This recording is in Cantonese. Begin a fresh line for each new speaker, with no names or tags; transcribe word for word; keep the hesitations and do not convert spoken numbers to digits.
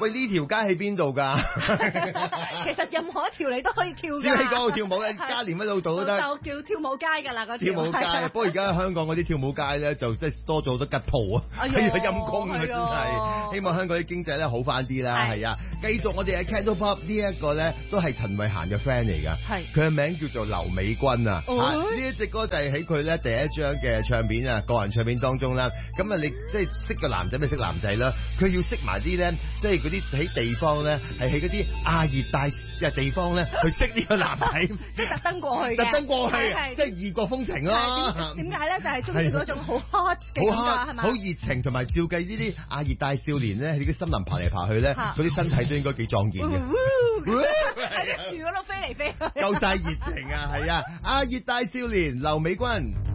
喂，呢條街喺邊度㗎？
其實任何一條你都可以跳㗎。
只喺嗰度跳舞嘅，加連乜路度都得。
就叫跳舞街㗎啦，嗰條。
跳舞街，不過而家香港嗰啲跳舞街咧，就即係多咗好多吉鋪啊，係啊陰公啊，真係。希望香港啲經濟咧好翻啲啦，係啊。繼續我哋嘅 Cantopop 呢一個咧，都係陳慧嫻嘅 friend 嚟㗎。係。佢嘅名叫做劉美君啊。呢一隻歌就係喺佢咧第一張嘅唱片啊，個人唱片當中啦。咁啊，你即係識個男仔咪識男仔啦。佢要識埋啲咧，即係嗰啲喺地方咧，係喺嗰啲亞熱帶嘅地方咧，去識呢個男仔。
即係特登過去嘅。特
登過去，即係異國風情咯。
點解咧？就係中意嗰種好 hot 嘅感覺係嘛？
好熱情，同埋照計呢啲亞熱帶少年咧，喺啲森林爬嚟爬去咧，嗰啲身體都應該幾壯健嘅。
喺啲樹嗰度飛嚟飛去。
夠晒熱情啊！係啊，亞熱帶少年劉美君。